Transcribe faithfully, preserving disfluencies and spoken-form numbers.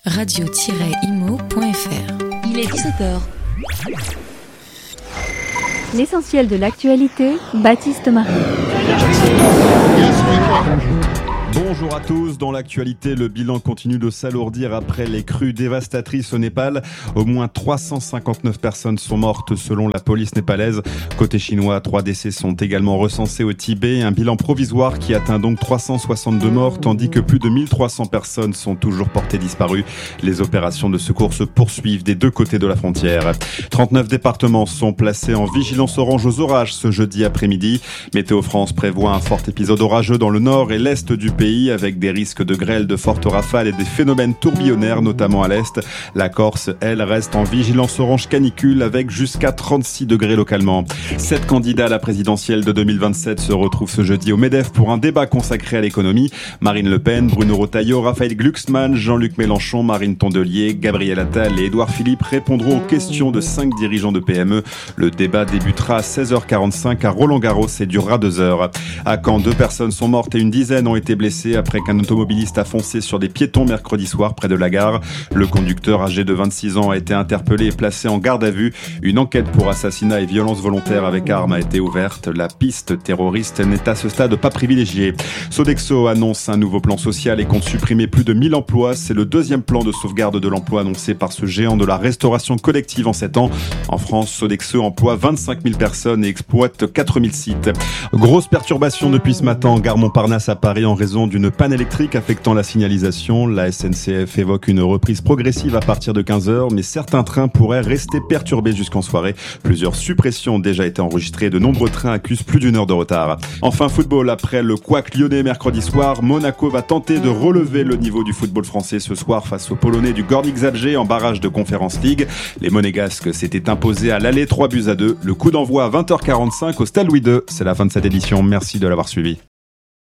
radio tiret imo point f r. Il est dix-sept heures. L'essentiel de l'actualité, Baptiste Marie. Bonjour à tous. Dans l'actualité, le bilan continue de s'alourdir après les crues dévastatrices au Népal. Au moins trois cent cinquante-neuf personnes sont mortes selon la police népalaise. Côté chinois, trois décès sont également recensés au Tibet. Un bilan provisoire qui atteint donc trois cent soixante-deux morts, tandis que plus de mille trois cents personnes sont toujours portées disparues. Les opérations de secours se poursuivent des deux côtés de la frontière. trente-neuf départements sont placés en vigilance orange aux orages ce jeudi après-midi. Météo France prévoit un fort épisode orageux dans le nord et l'est du pays, avec des risques de grêle, de fortes rafales et des phénomènes tourbillonnaires, notamment à l'est. La Corse, elle, reste en vigilance orange canicule avec jusqu'à trente-six degrés localement. Sept candidats à la présidentielle de deux mille vingt-sept se retrouvent ce jeudi au MEDEF pour un débat consacré à l'économie. Marine Le Pen, Bruno Retailleau, Raphaël Glucksmann, Jean-Luc Mélenchon, Marine Tondelier, Gabriel Attal et Édouard Philippe répondront aux questions de cinq dirigeants de P M E. Le débat débutera à seize heures quarante-cinq à Roland-Garros et durera deux heures. À Caen, deux personnes sont mortes et une dizaine ont été blessées après qu'un automobiliste a foncé sur des piétons mercredi soir près de la gare. Le conducteur âgé de vingt-six ans a été interpellé et placé en garde à vue. Une enquête pour assassinat et violence volontaire avec arme a été ouverte. La piste terroriste n'est à ce stade pas privilégiée. Sodexo annonce un nouveau plan social et compte supprimer plus de mille emplois. C'est le deuxième plan de sauvegarde de l'emploi annoncé par ce géant de la restauration collective en sept ans. En France, Sodexo emploie vingt-cinq mille personnes et exploite quatre mille sites. Grosse perturbation depuis ce matin en gare Montparnasse à Paris en raison d'une panne électrique affectant la signalisation. La S N C F évoque une reprise progressive à partir de quinze heures, mais certains trains pourraient rester perturbés jusqu'en soirée. Plusieurs suppressions ont déjà été enregistrées. De nombreux trains accusent plus d'une heure de retard. Enfin, football. Après le couac lyonnais mercredi soir, Monaco va tenter de relever le niveau du football français ce soir face aux Polonais du Górnik Zabrze en barrage de Conference League. Les Monégasques s'étaient imposés à l'aller trois buts à deux. Le coup d'envoi à vingt heures quarante-cinq au Stade Louis deux. C'est la fin de cette édition. Merci de l'avoir suivi.